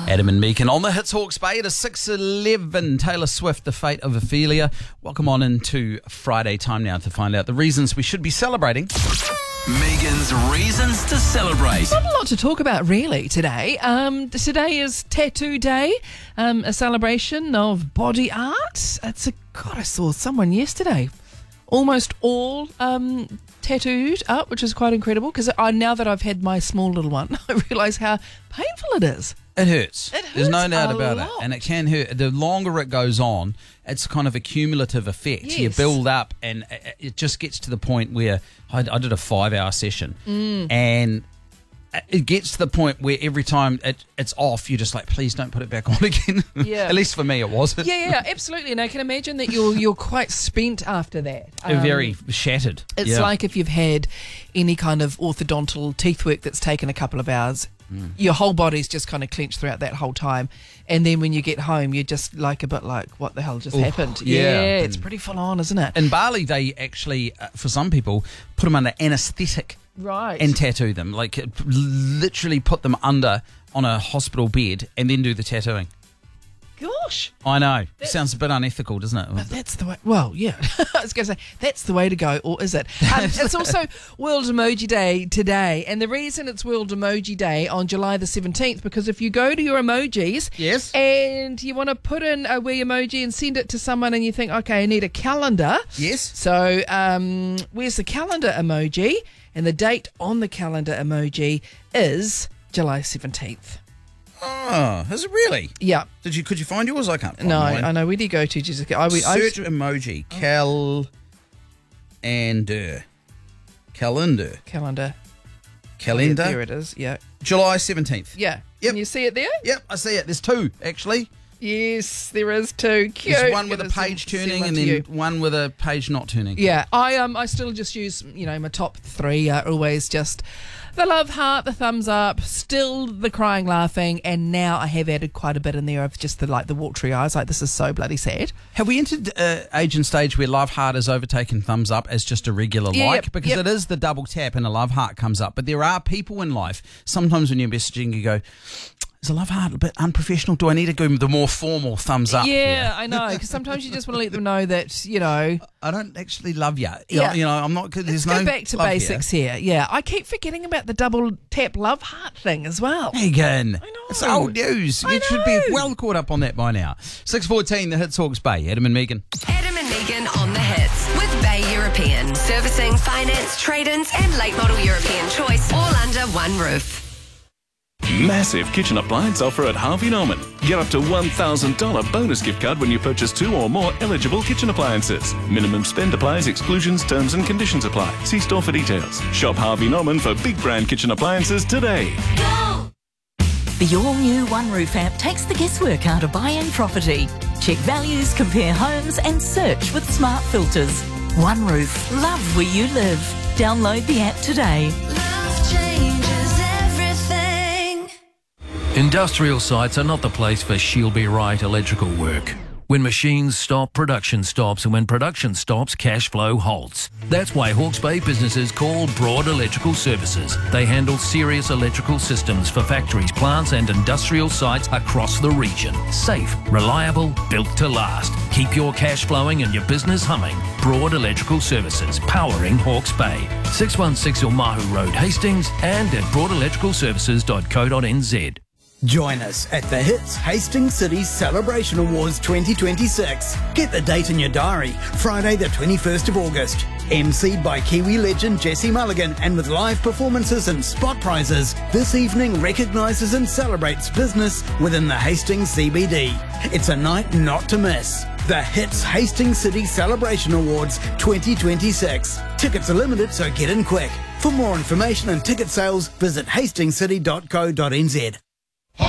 Adam and Meakin on the Hits Hawke's Bay. It is 6:11. Taylor Swift, The Fate of Ophelia. Welcome on into Friday time now to find out the reasons we should be celebrating. Megan's reasons to celebrate. Not a lot to talk about really today. Today is Tattoo Day, a celebration of body art. God, I saw someone yesterday, almost all tattooed up, which is quite incredible because now that I've had my small little one, I realise how painful it is. It hurts. There's no doubt about lot. it. And it can hurt. The longer it goes on, it's kind of a cumulative effect. Yes. You build up and it just gets to the point where I did a 5-hour session and it gets to the point where every time it's off, you're just like, please don't put it back on again. Yeah. At least for me, it was. Yeah, absolutely. And I can imagine that you're quite spent after that. Very shattered. It's like if you've had any kind of orthodontal teeth work that's taken a couple of hours. Your whole body's just kind of clenched throughout that whole time. And then when you get home, you're just like a bit like, what the hell just happened? Yeah. It's pretty full on, isn't it? In Bali, they actually, for some people, put them under anaesthetic. Right. And tattoo them. Like, literally put them under on a hospital bed and then do the tattooing. Gosh. I know. Sounds a bit unethical, doesn't it? But that's the way. Well, yeah. I was going to say, that's the way to go, or is it? It's also World Emoji Day today. And the reason it's World Emoji Day on July the 17th, because if you go to your emojis Yes. and you want to put in a wee emoji and send it to someone and you think, okay, I need a calendar. Yes. So where's the calendar emoji? And the date on the calendar emoji is July 17th. Oh, is it really? Yeah. Could you find yours? I can't find No, mine. I know. Where do you go to, Jessica? Search emoji. Calendar. Calendar. Calendar. There it is. Yeah. July 17th. Yeah. Yep. Can you see it there? Yep, I see it. There's two, actually. Yes, there is two. Cute. There's one with a Gonna page send turning one and to then you. one with a page not turning. Yeah, I still just use, my top three are always just the love heart, the thumbs up, still the crying, laughing, and now I have added quite a bit in there of just the watery eyes. Like, this is so bloody sad. Have we entered age and stage where love heart has overtaken thumbs up as just a regular like? Yep, Because yep. it is the double tap and a love heart comes up. But there are people in life, sometimes when you're messaging, you go, is a love heart a bit unprofessional? Do I need to go the more formal thumbs up? Yeah, I know, because sometimes you just want to let them know that, I don't actually love you. Yeah. I'm not. There's Let's no go back to love basics here. Yeah, I keep forgetting about the double tap love heart thing as well. Megan, I know. it's old news. I You should be know. well caught up on that by now. 6:14, the Hits Hawke's Bay. Adam and Megan. Adam and Megan on the hits with Bay European. Servicing, finance, trade-ins and late model European choice all under one roof. Massive kitchen appliance offer at Harvey Norman. Get up to $1,000 bonus gift card when you purchase 2 or more eligible kitchen appliances. Minimum spend applies, exclusions, terms and conditions apply. See store for details. Shop Harvey Norman for big brand kitchen appliances today. The all-new One Roof app takes the guesswork out of buying property. Check values, compare homes and search with smart filters. One Roof. Love where you live. Download the app today. Industrial sites are not the place for she'll be right electrical work. When machines stop, production stops, and when production stops, cash flow halts. That's why Hawke's Bay businesses call Broad Electrical Services. They handle serious electrical systems for factories, plants and industrial sites across the region. Safe, reliable, built to last. Keep your cash flowing and your business humming. Broad Electrical Services, powering Hawke's Bay. 616 Omahu Road, Hastings, and at broadelectricalservices.co.nz. Join us at the Hits Hastings City Celebration Awards 2026. Get the date in your diary, Friday the 21st of August. MC'd by Kiwi legend Jesse Mulligan and with live performances and spot prizes, this evening recognises and celebrates business within the Hastings CBD. It's a night not to miss. The Hits Hastings City Celebration Awards 2026. Tickets are limited, so get in quick. For more information and ticket sales, visit hastingscity.co.nz.